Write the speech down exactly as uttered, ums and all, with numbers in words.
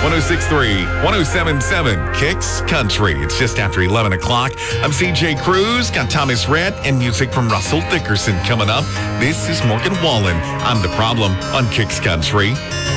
one oh six point three, one oh seven point seven, Kicks Country. It's just after eleven o'clock. I'm C J Cruz, got Thomas Rhett and music from Russell Dickerson coming up. This is Morgan Wallen. I'm The Problem on Kicks Country.